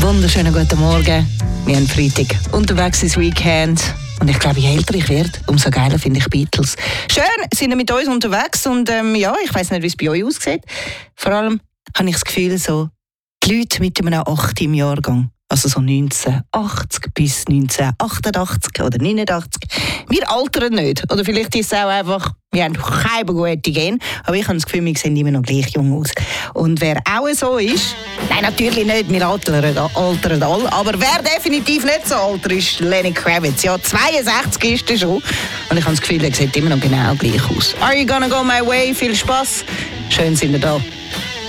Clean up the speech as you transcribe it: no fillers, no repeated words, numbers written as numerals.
Wunderschönen guten Morgen. Wir haben Freitag unterwegs ins Weekend. Und ich glaube, je älter ich werde, umso geiler finde ich Beatles. Schön, sind ihr mit uns unterwegs und ich weiss nicht, wie es bei euch aussieht. Vor allem habe ich das Gefühl, so die Leute mit einem 8 im Jahrgang, also so 1980 bis 1988 oder 89, wir altern nicht. Oder vielleicht ist es auch einfach, wir haben keine gute Gene, aber ich habe das Gefühl, wir sehen immer noch gleich jung aus. Und wer auch so ist, nein, natürlich nicht, wir altern alle, aber wer definitiv nicht so alt ist, Lenny Kravitz. Ja, 62 ist er schon. Und ich habe das Gefühl, er sieht immer noch genau gleich aus. Are you gonna go my way? Viel Spaß. Schön sind ihr da.